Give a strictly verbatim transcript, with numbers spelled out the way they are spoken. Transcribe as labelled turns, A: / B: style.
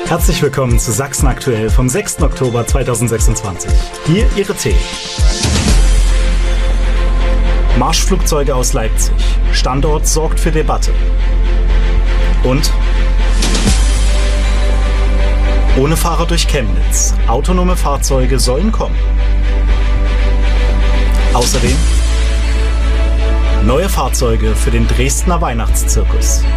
A: Herzlich willkommen zu Sachsen aktuell vom sechsten Oktober zweitausendsechsundzwanzig. Hier Ihre Themen. Marschflugzeuge aus Leipzig. Standort sorgt für Debatte. Und ohne Fahrer durch Chemnitz. Autonome Fahrzeuge sollen kommen. Außerdem neue Fahrzeuge für den Dresdner Weihnachtszirkus.